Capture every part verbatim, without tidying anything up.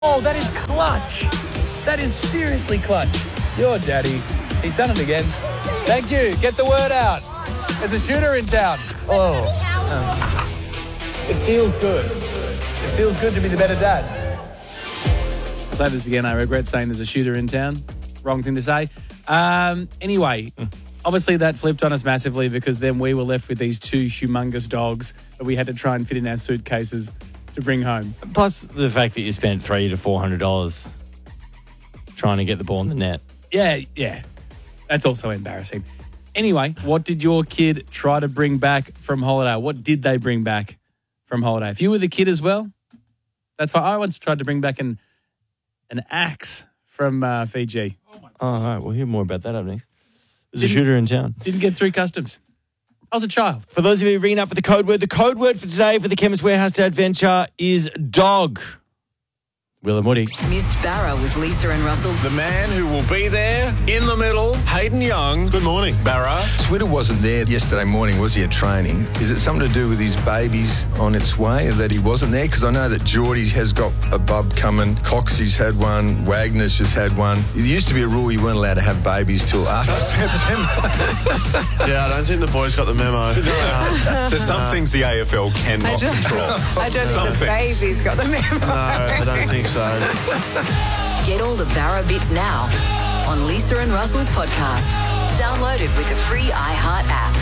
Oh, that is clutch. That is seriously clutch. Your daddy. He's done it again. Thank you. Get the word out. There's a shooter in town. Oh. Um, it feels good. It feels good to be the better dad. I'll say this again. I regret saying there's a shooter in town. Wrong thing to say. Um, anyway, obviously that flipped on us massively because then we were left with these two humongous dogs that we had to try and fit in our suitcases to bring home. Plus the fact that you spent three to four hundred dollars trying to get the ball in the net. Yeah, yeah. That's also embarrassing. Anyway, what did your kid try to bring back from holiday? What did they bring back from holiday? If you were the kid as well, that's why I once tried to bring back an an axe from uh, Fiji. Oh, all right. We'll hear more about that up next. There's didn't, a shooter in town. Didn't get through customs. I was a child. For those of you ringing up for the code word, the code word for today for the Chemist Warehouse Day Adventure is dog. Will and Woody. Missed Barra with Lisa and Russell. The man who will be there in the middle, Hayden Young. Good morning, Barra. Twitter wasn't there yesterday morning, was he, at training? Is it something to do with his babies on its way that he wasn't there? Because I know that Geordie has got a bub coming, Coxie's had one, Wagner's just had one. It used to be a rule you weren't allowed to have babies till after September. Yeah, I don't think the boys got the memo. No. There's some uh, things the A F L cannot I control. I don't some think the things. baby's got the memo. No, I don't think so. Get all the Barra bits now on Lisa and Russell's podcast. Download it with the free iHeart app.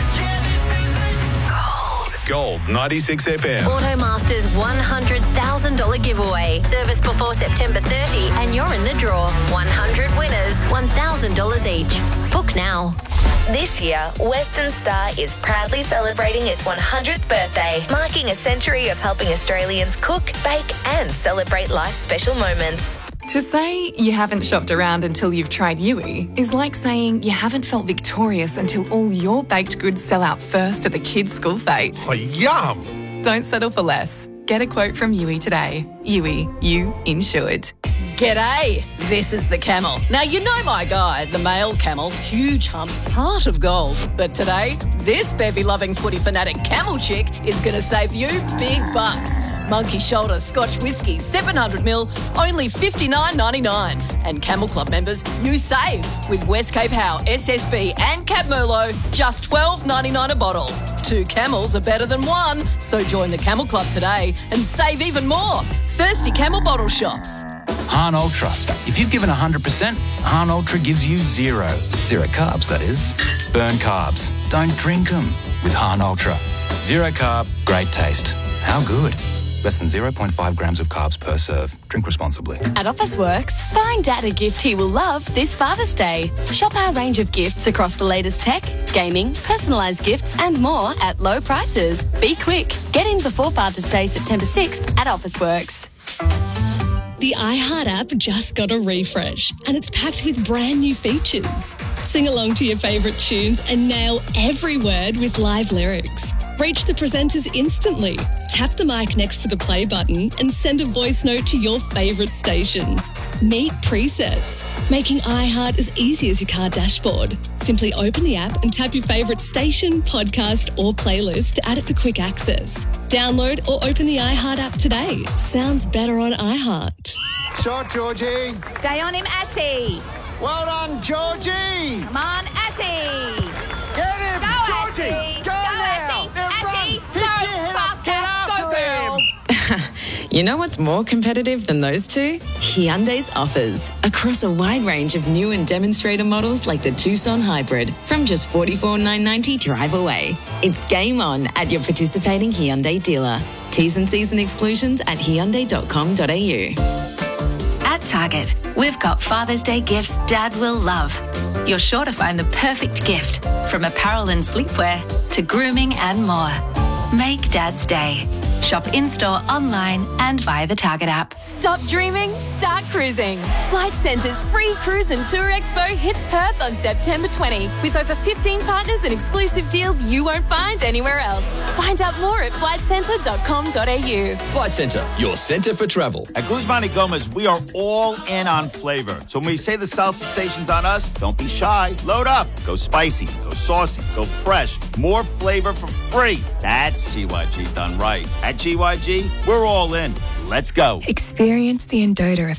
Gold ninety-six F M. Automasters one hundred thousand dollars giveaway. Service before September thirtieth and you're in the draw. one hundred winners, one thousand dollars each. Book now. This year, Western Star is proudly celebrating its one hundredth birthday, marking a century of helping Australians cook, bake and celebrate life's special moments. To say you haven't shopped around until you've tried Yui is like saying you haven't felt victorious until all your baked goods sell out first at the kids' school fete. Oh, yum! Don't settle for less. Get a quote from Yui today. Yui, you insured. G'day, this is the Camel. Now, you know my guy, the male camel, huge humps, heart of gold. But today, this bevy-loving footy fanatic camel chick is going to save you big bucks. Monkey Shoulder Scotch Whiskey, seven hundred mil, only fifty-nine ninety-nine. And Camel Club members, you save with West Cape Howe, S S B and Cab Merlot, just twelve ninety-nine a bottle. Two camels are better than one, so join the Camel Club today and save even more. Thirsty Camel bottle shops. Hahn Ultra. If you've given one hundred percent, Hahn Ultra gives you zero. Zero carbs, that is. Burn carbs. Don't drink them with Hahn Ultra. Zero carb, great taste. How good? Less than zero point five grams of carbs per serve. Drink responsibly. At Officeworks, find Dad a gift he will love this Father's Day. Shop our range of gifts across the latest tech, gaming, personalised gifts and more at low prices. Be quick. Get in before Father's Day, September sixth at Officeworks. The iHeart app just got a refresh and it's packed with brand new features. Sing along to your favourite tunes and nail every word with live lyrics. Reach the presenters instantly. Tap the mic next to the play button and send a voice note to your favourite station. Meet presets, making iHeart as easy as your car dashboard. Simply open the app and tap your favourite station, podcast or playlist to add it for quick access. Download or open the iHeart app today. Sounds better on iHeart. Shot, Georgie. Stay on him, Ashy. Well done, Georgie. Come on, Ashy. Get him, Go, Georgie. Ashy. Go, Go now. Ashy. Now Ashy. run. Go, Pick your head up. Get faster. after Go, girl. him. You know what's more competitive than those two? Hyundai's offers. Across a wide range of new and demonstrator models like the Tucson Hybrid from just forty-four thousand nine hundred ninety dollars drive away. It's game on at your participating Hyundai dealer. T's and C's and exclusions at hyundai dot com dot a u. At Target, we've got Father's Day gifts Dad will love. You're sure to find the perfect gift, from apparel and sleepwear to grooming and more. Make Dad's day. Shop in-store, online and via the Target app. Stop dreaming, start cruising. Flight Centre's free cruise and tour expo hits Perth on September twentieth with over fifteen partners and exclusive deals you won't find anywhere else. Find out more at flight centre dot com dot a u. Flight Centre, your centre for travel. At Guzman y Gomez, we are all in on flavor. So when we say the salsa station's on us, don't be shy. Load up. Go spicy, go saucy, go fresh. More flavor for free. That's G Y G done right. At G Y G, we're all in. Let's go. Experience the Endota